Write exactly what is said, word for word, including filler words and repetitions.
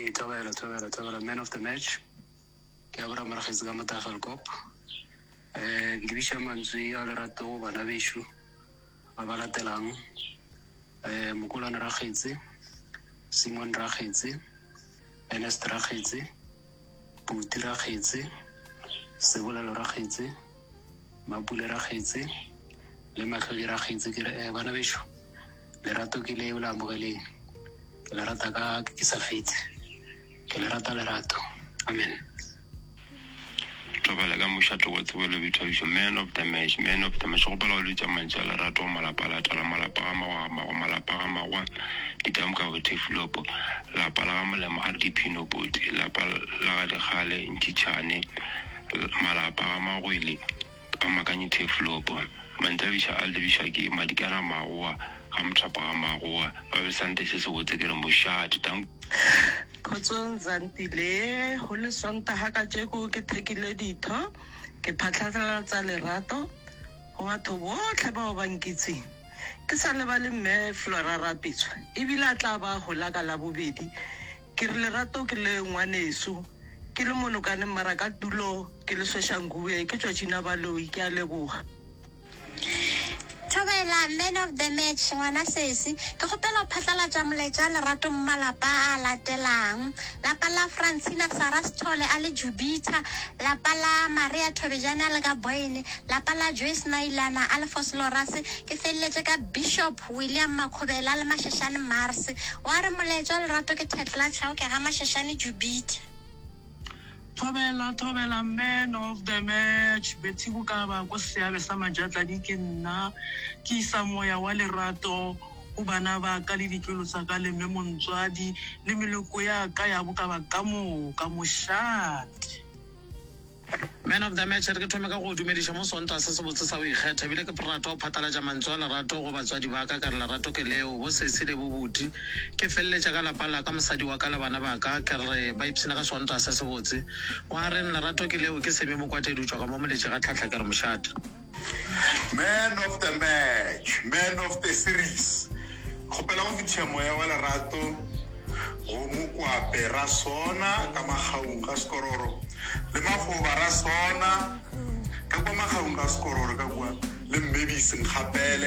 Tobela, Tobela, Tobela, man of the match. Ke abra maragetse ka Motagel Kop. Eh, ke bisha mantswe a lerato bana beshu. Ba ba latelang. Eh, Mokolana Ragetse, Simon Ragetse, Ernest Ragetse, Puti Ragetse, Sebolelo Ragetse, Mapule Ragetse, le Matlhodi Ragetse ke re bana beshu. Lerato ke le la mogele. Ke le rata ka ke sa fetse. Ke le rata lerato. Amen. Tobela ka moshato wa tswelo bithabisho man of the match man of the match go pala le tsamantsa lerato malapa la tala malapa ga mawa mawa malapa ga mawa ditam ka go tefulopo la pala ga molemo a dipino boti la pala la ga digale ntšhane malapa ga magwele a makanye tefulopo mantabisha a lebisha ke madikana mawa ga mthapa ga mawa ba be sante se se botse ke re moshato tang Kotsong Zantile, Holy Santa Hakajeko, ke thekile ditho, ke phatlatsa tsa lerato, go batho botlhe ba ba nkitseng. Ke sa le ba le mme Flora Rapitswa, e bile tla ba go laka la bobedi. Ke re lerato ke le ngwaneso, ke le monokane maraka tulo, ke le sweshanguwe, ke tšotšina baloi, ke a leboga. Tobela, man of the match, ngwana sesi. Ke gopela phatlalatsa moletsa lerato mmalapa a latelang. Lapa la Francina Sarastole a le Jupiter, lapa la Maria Tobejana le ka Boyne, lapa la Joyce Mailana a le Foslorase, ke feleletse ka Bishop William Makgobela le Mashashane Mars. Wa re moletsa lerato ke thetla tshao ke ga Mashashane Jupiter. Tobela, Tobela, man of the match. Betsi Bukaba, go seabe sa majatla di ke nna, ke isa moya wa lerato, o bana ba ka le ditlolo tsa ka le mme Montswadi, le meloko ya ka ya Bukaba ka mo, ka moshate. Man of the match re ke thome ka go dumedisha mo sonto a se se botse sa o ikgetha bile ke prata o phathalatsa mantswe a lerato go batswadi ba ka ka re lerato ke leo bo sese le bobuti ke felletša ka lapa la ka mosadi wa ka le bana ba ka ke re ba ipsina ka sonto a se se botse wa re lerato ke leo ke sebe mo kwatedi tswa ka mo moletše ga tlhatlha ke re mošate. Man of the match, man of the series. Gopela go fitšha moya wa lerato go mo kwape ra sona ka magaung ka skororo le mafoba ra sona ka kwa magaung ka skororo ka kwa le mmebiseng gapele